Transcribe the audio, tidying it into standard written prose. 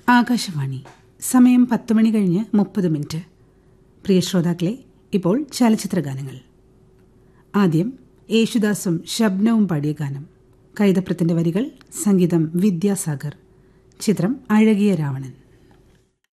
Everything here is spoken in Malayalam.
ആകാശവാണി. സമയം 10 മണി കഴിഞ്ഞ് 30 പ്രിയ ശ്രോതാക്കളെ, ഇപ്പോൾ ചലച്ചിത്രഗാനങ്ങൾ. ആദ്യം യേശുദാസും ശബ്നവും പാടിയ ഗാനം. കൈതപ്രത്തിന്റെ വരികൾ, സംഗീതം വിദ്യാസാഗർ. ചിത്രം അഴകിയ രാവണൻ.